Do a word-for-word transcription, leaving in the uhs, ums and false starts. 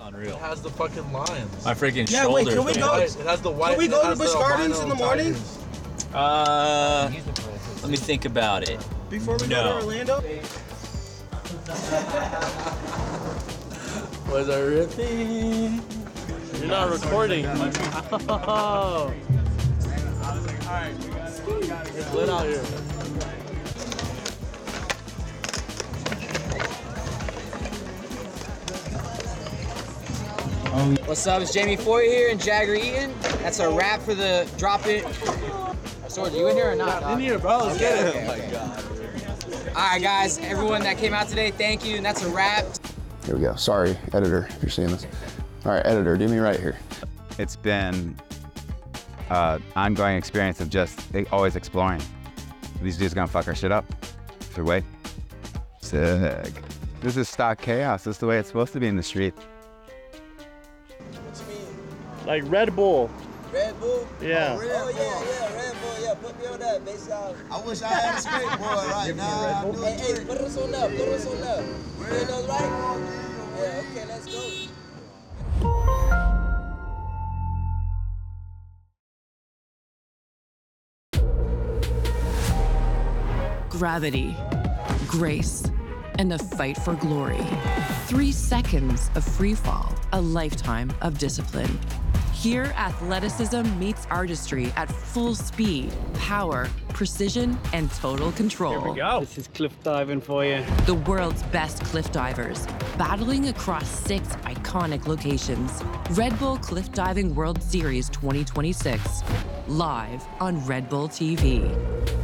Unreal. It has the fucking lions. My freaking Yeah, shoulders. wait, can we man. go? It has the white. Can we go it to has Busch the Gardens albino in the morning? tigers. Uh, let me think about it. Before we No. go to Orlando? Was I ripping? You're not recording. Oh. It's lit out here. What's up? It's Jamie Foyer here and Jagger Eaton. That's a wrap for the Drop It. Sword, you in here or not? In here, bro. Let's get it. Oh my God. All right, guys. Everyone that came out today, thank you. And that's a wrap. Here we go. Sorry, editor, if you're seeing this. All right, editor, do me right here. It's been an ongoing experience of just always exploring. These dudes gonna fuck our shit up. So wait. Sick. This is stock chaos. This is the way it's supposed to be in the street. What you mean? Like Red Bull. Red Bull? Yeah. Oh, yeah, yeah, Red Bull, yeah. Put me on that, bass out. I wish I had a skateboard right now. Hey, hey, put us on up, put us on up. You doing those right? Yeah, okay, let's go. Gravity, grace, and the fight for glory. Three seconds of free fall, a lifetime of discipline. Here, athleticism meets artistry at full speed, power, precision, and total control. Here we go. This is cliff diving for you. The world's best cliff divers, battling across six iconic locations. Red Bull Cliff Diving World Series twenty twenty-six, live on Red Bull T V.